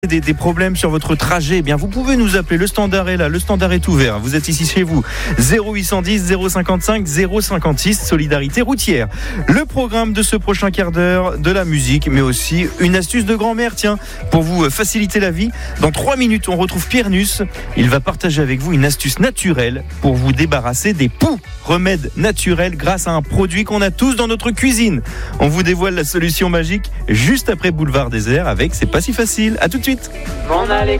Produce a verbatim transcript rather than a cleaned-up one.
Des, des problèmes sur votre trajet, eh bien vous pouvez nous appeler. Le standard est là, le standard est ouvert. Vous êtes ici chez vous. zéro huit cent dix zéro cinquante-cinq zéro cinquante-six, Solidarité routière. Le programme de ce prochain quart d'heure, de la musique, mais aussi une astuce de grand-mère, tiens, pour vous faciliter la vie. Dans trois minutes, on retrouve Pierre Nuss. Il va partager avec vous une astuce naturelle pour vous débarrasser des poux. Remède naturel grâce à un produit qu'on a tous dans notre cuisine. On vous dévoile la solution magique juste après Boulevard Désert avec C'est pas si facile. À tout de suite. M'en aller